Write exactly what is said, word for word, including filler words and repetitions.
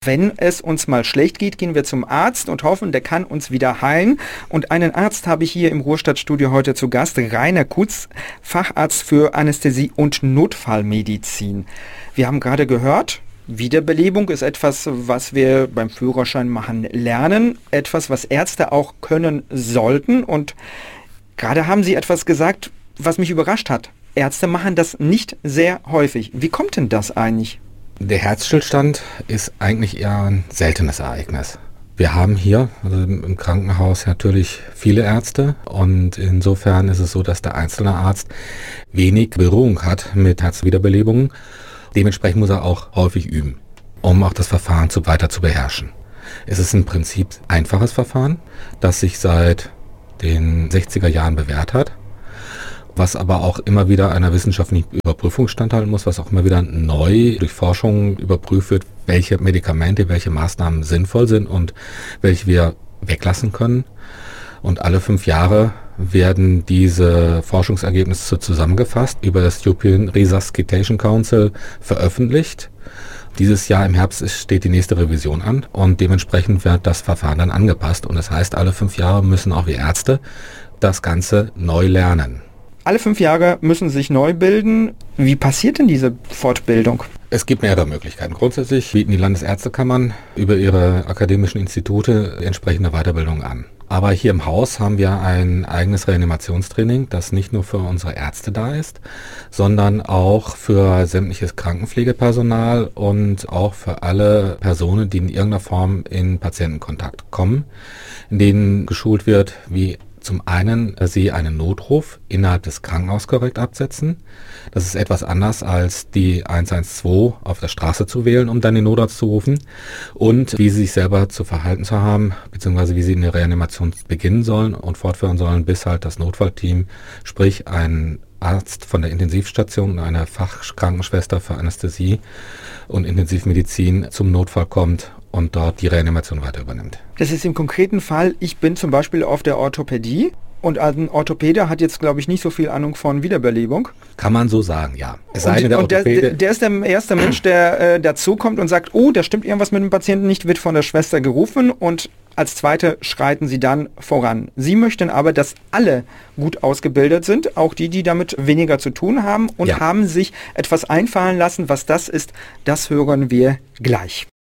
Wenn es uns mal schlecht geht, gehen wir zum Arzt und hoffen, der kann uns wieder heilen. Und einen Arzt habe ich hier im Ruhrstadtstudio heute zu Gast, Rainer Kutz, Facharzt für Anästhesie und Notfallmedizin. Wir haben gerade gehört, Wiederbelebung ist etwas, was wir beim Führerschein machen lernen, etwas, was Ärzte auch können sollten. Und gerade haben Sie etwas gesagt, was mich überrascht hat. Ärzte machen das nicht sehr häufig. Wie kommt denn das eigentlich? Der Herzstillstand ist eigentlich eher ein seltenes Ereignis. Wir haben hier also im Krankenhaus natürlich viele Ärzte und insofern ist es so, dass der einzelne Arzt wenig Berührung hat mit Herzwiederbelebungen. Dementsprechend muss er auch häufig üben, um auch das Verfahren zu, weiter zu beherrschen. Es ist im Prinzip ein einfaches Verfahren, das sich seit den sechziger Jahren bewährt hat, was aber auch immer wieder einer wissenschaftlichen Überprüfung standhalten muss, was auch immer wieder neu durch Forschung überprüft wird, welche Medikamente, welche Maßnahmen sinnvoll sind und welche wir weglassen können. Und alle fünf Jahre werden diese Forschungsergebnisse zusammengefasst, über das European Resuscitation Council veröffentlicht. Dieses Jahr im Herbst steht die nächste Revision an und dementsprechend wird das Verfahren dann angepasst. Und das heißt, alle fünf Jahre müssen auch wir Ärzte das Ganze neu lernen. Alle fünf Jahre müssen sie sich neu bilden. Wie passiert denn diese Fortbildung? Es gibt mehrere Möglichkeiten. Grundsätzlich bieten die Landesärztekammern über ihre akademischen Institute entsprechende Weiterbildung an. Aber hier im Haus haben wir ein eigenes Reanimationstraining, das nicht nur für unsere Ärzte da ist, sondern auch für sämtliches Krankenpflegepersonal und auch für alle Personen, die in irgendeiner Form in Patientenkontakt kommen, in denen geschult wird, wie zum einen Sie einen Notruf innerhalb des Krankenhauses korrekt absetzen. Das ist etwas anders als die eins eins zwei auf der Straße zu wählen, um dann den Notarzt zu rufen. Und wie Sie sich selber zu verhalten zu haben, beziehungsweise wie Sie in der Reanimation beginnen sollen und fortführen sollen, bis halt das Notfallteam, sprich ein Arzt von der Intensivstation und eine Fachkrankenschwester für Anästhesie und Intensivmedizin zum Notfall kommt und dort die Reanimation weiter übernimmt. Das ist im konkreten Fall, ich bin zum Beispiel auf der Orthopädie und ein Orthopäde hat jetzt, glaube ich, nicht so viel Ahnung von Wiederbelebung. Kann man so sagen, ja. Es sei denn, der, und der, der ist der erste Mensch, der äh, dazukommt und sagt, oh, da stimmt irgendwas mit dem Patienten nicht, wird von der Schwester gerufen und als Zweite schreiten sie dann voran. Sie möchten aber, dass alle gut ausgebildet sind, auch die, die damit weniger zu tun haben und ja. haben sich etwas einfallen lassen. Was das ist, das hören wir gleich.